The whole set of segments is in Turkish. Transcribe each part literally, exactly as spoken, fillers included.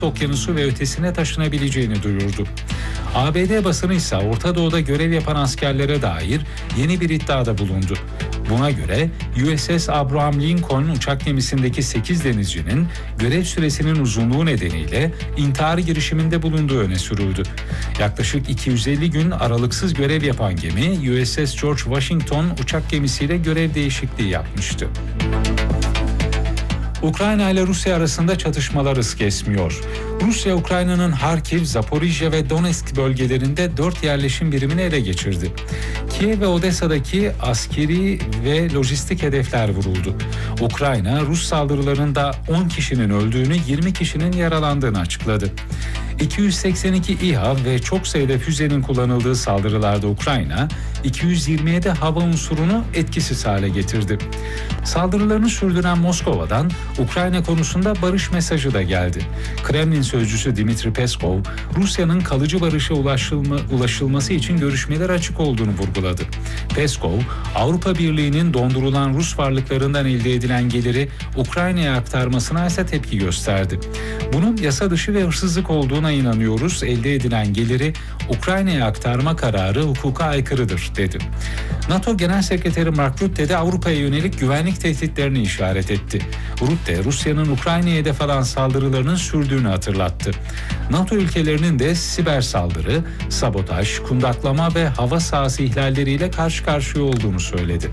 Okyanusu ve ötesine taşınabileceğini duyurdu. A B D basını ise Orta Doğu'da görev yapan askerlere dair yeni bir iddiada bulundu. Buna göre U S S Abraham Lincoln uçak gemisindeki sekiz denizcinin görev süresinin uzunluğu nedeniyle intihar girişiminde bulunduğu öne sürüldü. Yaklaşık iki yüz elli gün aralıksız görev yapan gemi U S S George Washington uçak gemisiyle görev değişikliği yapmıştı. Ukrayna ile Rusya arasında çatışmalar hız kesmiyor. Rusya, Ukrayna'nın Harkiv, Zaporijya ve Donetsk bölgelerinde dört yerleşim birimini ele geçirdi. Kiev ve Odessa'daki askeri ve lojistik hedefler vuruldu. Ukrayna, Rus saldırılarında on kişinin öldüğünü, yirmi kişinin yaralandığını açıkladı. iki yüz seksen iki İHA ve çok sayıda füzenin kullanıldığı saldırılarda Ukrayna, iki yüz yirmi yedi hava unsurunu etkisiz hale getirdi. Saldırılarını sürdüren Moskova'dan Ukrayna konusunda barış mesajı da geldi. Kremlin sözcüsü Dmitri Peskov, Rusya'nın kalıcı barışa ulaşılma, ulaşılması için görüşmeler açık olduğunu vurguladı. Peskov, Avrupa Birliği'nin dondurulan Rus varlıklarından elde edilen geliri Ukrayna'ya aktarmasına ise tepki gösterdi. Bunun yasa dışı ve hırsızlık olduğuna inanıyoruz. Elde edilen geliri Ukrayna'ya aktarma kararı hukuka aykırıdır, dedi. NATO Genel Sekreteri Mark Rutte de Avrupa'ya yönelik güvenlik tehditlerini işaret etti. Rutte, Rusya'nın Ukrayna'ya hedef alan saldırılarının sürdüğünü hatırlattı. NATO ülkelerinin de siber saldırı, sabotaj, kundaklama ve hava sahası ihlalleriyle karşı karşıya olduğunu söyledi.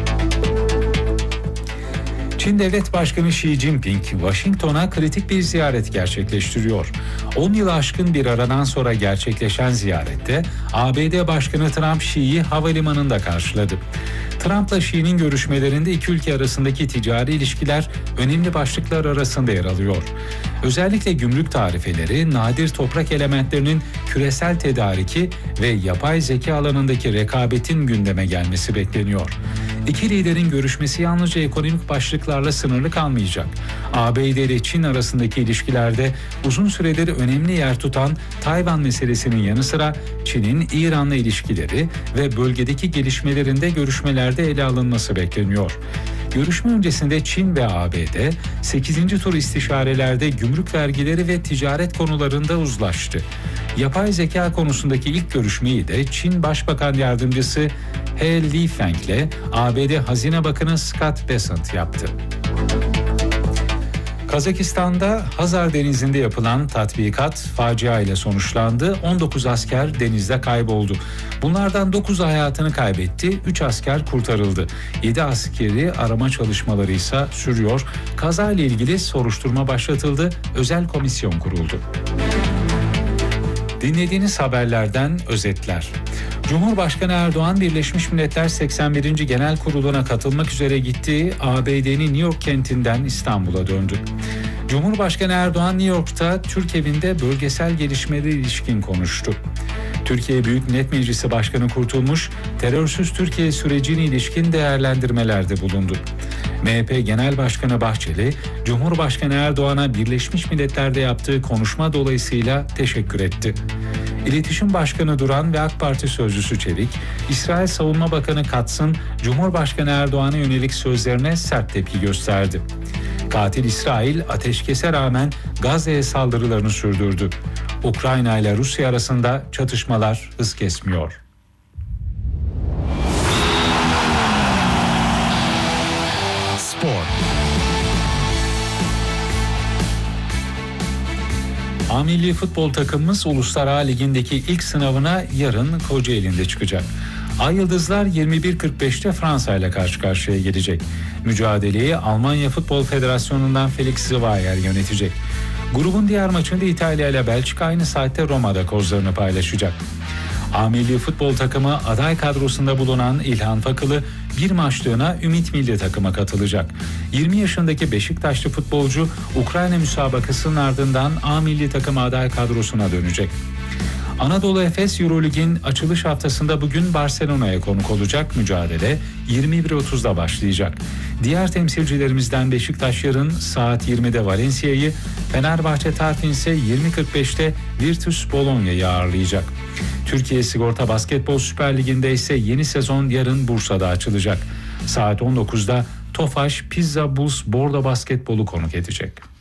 Çin Devlet Başkanı Xi Jinping, Washington'a kritik bir ziyaret gerçekleştiriyor. on yılı aşkın bir aradan sonra gerçekleşen ziyarette A B D Başkanı Trump Xi'yi havalimanında karşıladı. Trump'la Xi'nin görüşmelerinde iki ülke arasındaki ticari ilişkiler önemli başlıklar arasında yer alıyor. Özellikle gümrük tarifeleri, nadir toprak elementlerinin küresel tedariki ve yapay zeka alanındaki rekabetin gündeme gelmesi bekleniyor. İki liderin görüşmesi yalnızca ekonomik başlıklarla sınırlı kalmayacak. A B D ile Çin arasındaki ilişkilerde uzun süredir önemli yer tutan Tayvan meselesinin yanı sıra Çin'in İran'la ilişkileri ve bölgedeki gelişmelerinde görüşmelerde ele alınması bekleniyor. Görüşme öncesinde Çin ve A B D sekizinci tur istişarelerde gümrük vergileri ve ticaret konularında uzlaştı. Yapay zeka konusundaki ilk görüşmeyi de Çin Başbakan Yardımcısı He Lifeng ile A B D Hazine Bakanı Scott Bessent yaptı. Kazakistan'da Hazar Denizi'nde yapılan tatbikat facia ile sonuçlandı. on dokuz asker denizde kayboldu. Bunlardan dokuzu hayatını kaybetti, üç asker kurtarıldı. yedi askeri arama çalışmaları ise sürüyor. Kazayla ilgili soruşturma başlatıldı, özel komisyon kuruldu. Dinlediğiniz haberlerden özetler. Cumhurbaşkanı Erdoğan, Birleşmiş Milletler seksen birinci Genel Kurulu'na katılmak üzere gittiği A B D'nin New York kentinden İstanbul'a döndü. Cumhurbaşkanı Erdoğan, New York'ta Türk Evi'nde bölgesel gelişmeleri ilişkin konuştu. Türkiye Büyük Millet Meclisi Başkanı Kurtulmuş, terörsüz Türkiye sürecine ilişkin değerlendirmelerde bulundu. M H P Genel Başkanı Bahçeli, Cumhurbaşkanı Erdoğan'a Birleşmiş Milletler'de yaptığı konuşma dolayısıyla teşekkür etti. İletişim Başkanı Duran ve AK Parti Sözcüsü Çelik, İsrail Savunma Bakanı Katz'ın Cumhurbaşkanı Erdoğan'a yönelik sözlerine sert tepki gösterdi. Katil İsrail, ateşkese rağmen Gazze'ye saldırılarını sürdürdü. Ukrayna ile Rusya arasında çatışmalar hız kesmiyor. Spor. A Milli Futbol takımımız Uluslar A Ligi'ndeki ilk sınavına yarın Kocaeli'nde çıkacak. Ay Yıldızlar yirmi bir kırk beşte Fransa ile karşı karşıya gelecek. Mücadeleyi Almanya Futbol Federasyonu'ndan Felix Zweier yönetecek. Grubun diğer maçında İtalya ile Belçika aynı saatte Roma'da kozlarını paylaşacak. A Milli Futbol takımı aday kadrosunda bulunan İlhan Fakılı bir maçlığına Ümit Milli takıma katılacak. yirmi yaşındaki Beşiktaşlı futbolcu Ukrayna müsabakasının ardından A Milli takım aday kadrosuna dönecek. Anadolu Efes Eurolig'in açılış haftasında bugün Barcelona'ya konuk olacak. Mücadele yirmi bir otuzda başlayacak. Diğer temsilcilerimizden Beşiktaş yarın saat yirmide Valencia'yı, Fenerbahçe Tarfin ise yirmi kırk beşte Virtus Bologna'yı ağırlayacak. Türkiye Sigorta Basketbol Süper Ligi'nde ise yeni sezon yarın Bursa'da açılacak. Saat on dokuzda Tofaş Pizza Bulls Bordo Basketbol'u konuk edecek.